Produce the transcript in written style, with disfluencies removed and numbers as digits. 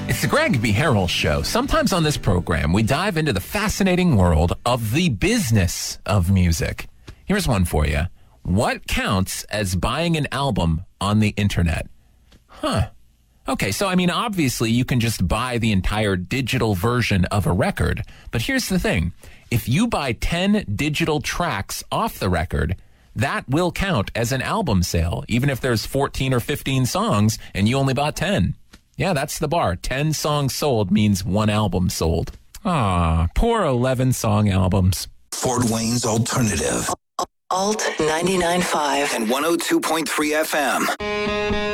It's the Greg B. Harrell Show. Sometimes on this program, we dive into the fascinating world of the business of music. Here's one for you. What counts as buying an album on the internet? Okay, so obviously you can just buy the entire digital version of a record. But here's the thing. If you buy 10 digital tracks off the record, that will count as an album sale, even if there's 14 or 15 songs and you only bought 10. Yeah, that's the bar. 10 songs sold means one album sold. Poor 11-song albums. Fort Wayne's Alternative. Alt 99.5 and 102.3 FM.